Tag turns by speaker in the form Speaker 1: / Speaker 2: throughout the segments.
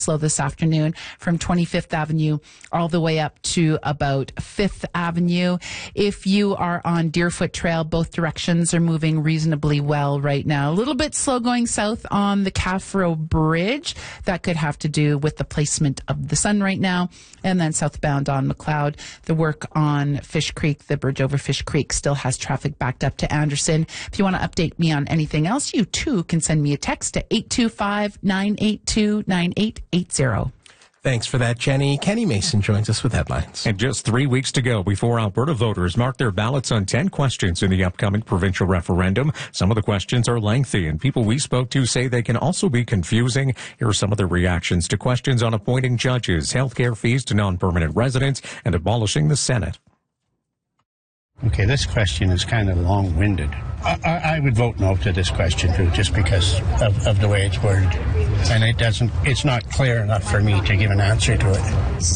Speaker 1: slow this afternoon from 25th Avenue all the way up to about 5th Avenue. If you are on Deerfoot Trail, both directions are moving reasonably well right now. A little bit slow going south on the Caffro Bridge. That could have to do with the placement of the sun right now. And then southbound on McLeod, the work on Fish Creek, the bridge over Fish Creek, still has traffic backed up to Anderson. If you want to update me on anything else, you too can send me a text to 825-982-9880.
Speaker 2: Thanks for that, Jenny. Kenny Mason joins us with headlines.
Speaker 3: And just 3 weeks to go before Alberta voters mark their ballots on 10 questions in the upcoming provincial referendum. Some of the questions are lengthy, and people we spoke to say they can also be confusing. Here are some of their reactions to questions on appointing judges, healthcare fees to non-permanent residents, and abolishing the Senate.
Speaker 4: Okay, this question is kind of long-winded. I would vote no to this question too, just because of the way it's worded. And it's not clear enough for me to give an answer to it.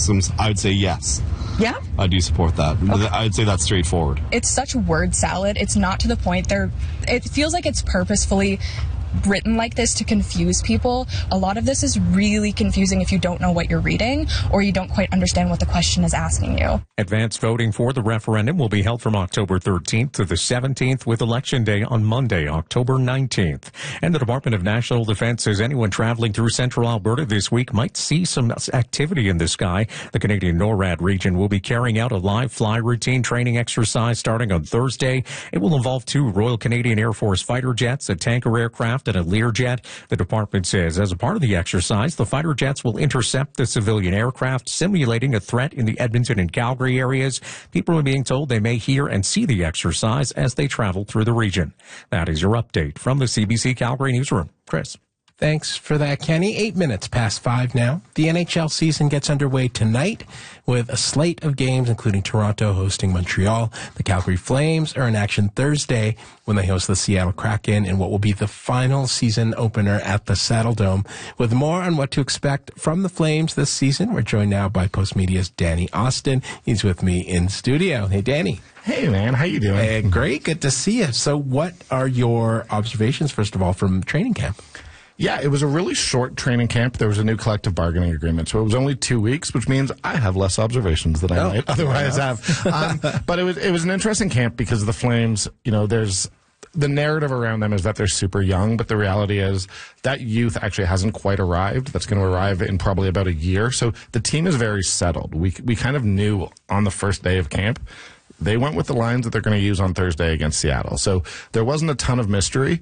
Speaker 5: I would say yes.
Speaker 6: Yeah?
Speaker 5: I do support that. Okay. I'd say that's straightforward.
Speaker 6: It's such word salad. It's not to the point. It feels like it's purposefully written like this to confuse people. A lot of this is really confusing if you don't know what you're reading or you don't quite understand what the question is asking you.
Speaker 3: Advanced voting for the referendum will be held from October 13th to the 17th, with Election Day on Monday, October 19th. And the Department of National Defence says anyone traveling through central Alberta this week might see some activity in the sky. The Canadian NORAD region will be carrying out a live fly routine training exercise starting on Thursday. It will involve 2 Royal Canadian Air Force fighter jets, a tanker aircraft, and a Learjet. The department says as a part of the exercise, the fighter jets will intercept the civilian aircraft, simulating a threat in the Edmonton and Calgary areas. People are being told they may hear and see the exercise as they travel through the region. That is your update from the CBC Calgary newsroom. Chris.
Speaker 2: Thanks for that, Kenny. 8 minutes past 5 now. The NHL season gets underway tonight with a slate of games, including Toronto hosting Montreal. The Calgary Flames are in action Thursday when they host the Seattle Kraken in what will be the final season opener at the Saddle Dome. With more on what to expect from the Flames this season, we're joined now by Postmedia's Danny Austin. He's with me in studio. Hey, Danny.
Speaker 7: Hey, man. How you doing?
Speaker 2: Great. Good to see you. So what are your observations, first of all, from training camp?
Speaker 7: Yeah, it was a really short training camp. There was a new collective bargaining agreement, so it was only 2 weeks, which means I have less observations than I might otherwise have. But it was an interesting camp because the Flames, there's the narrative around them is that they're super young, but the reality is that youth actually hasn't quite arrived. That's going to arrive in probably about a year. So the team is very settled. We kind of knew on the first day of camp. They went with the lines that they're going to use on Thursday against Seattle. So there wasn't a ton of mystery.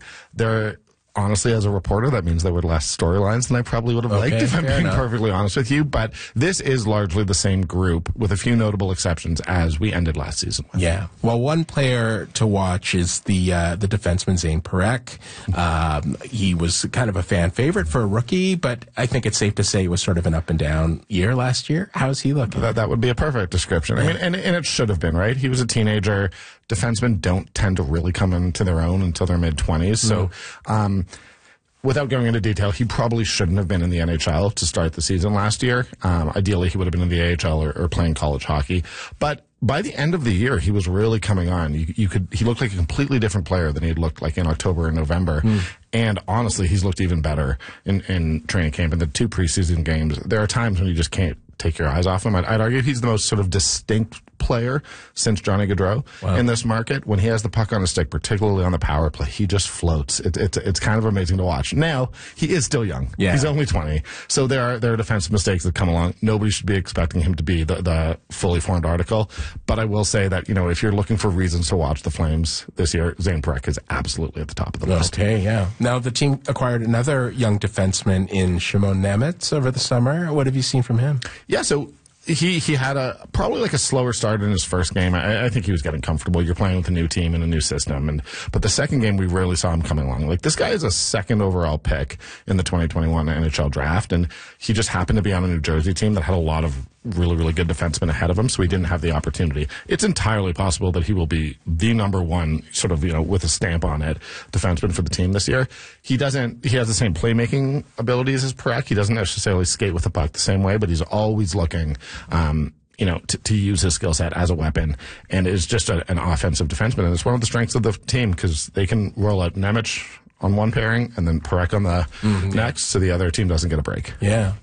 Speaker 7: Honestly, as a reporter, that means there were less storylines than I probably would have liked, if I'm being perfectly honest with you. But this is largely the same group, with a few notable exceptions, as we ended last season with.
Speaker 2: Yeah. Well, one player to watch is the defenseman Zane Parekh. He was kind of a fan favorite for a rookie, but I think it's safe to say it was sort of an up and down year last year. How's he looking?
Speaker 7: That would be a perfect description. I mean, and it should have been, right? He was a teenager. Defensemen don't tend to really come into their own until their mid-20s. So, without going into detail, he probably shouldn't have been in the NHL to start the season last year. Ideally, he would have been in the AHL or playing college hockey. But by the end of the year, he was really coming on. He looked like a completely different player than he had looked like in October and November. And honestly, he's looked even better in training camp. In the 2 preseason games, there are times when you just can't take your eyes off him. I'd argue he's the most sort of distinct player since Johnny Gaudreau in this market. When he has the puck on his stick, particularly on the power play, he just floats. It's kind of amazing to watch. Now, he is still young. Yeah. He's only 20. So there are defensive mistakes that come along. Nobody should be expecting him to be the fully formed article. But I will say that, if you're looking for reasons to watch the Flames this year, Zane Parekh is absolutely at the top of the list.
Speaker 2: Okay, yeah. Now, the team acquired another young defenseman in Shimon Nemetz over the summer. What have you seen from him?
Speaker 7: Yeah, so he had probably like a slower start in his first game. I think he was getting comfortable. You're playing with a new team and a new system, but the second game we rarely saw him coming along. Like, this guy is a second overall pick in the 2021 NHL draft, and he just happened to be on a New Jersey team that had a lot of really, really good defensemen ahead of him, so he didn't have the opportunity. It's entirely possible that he will be the number one, sort of, with a stamp on it, defenseman for the team this year. He has the same playmaking abilities as Parekh. He doesn't necessarily skate with the puck the same way, but he's always looking, to use his skill set as a weapon, and is just an offensive defenseman. And it's one of the strengths of the team, because they can roll out Nemetz on one pairing and then Parekh on the next, so the other team doesn't get a break.
Speaker 2: Yeah.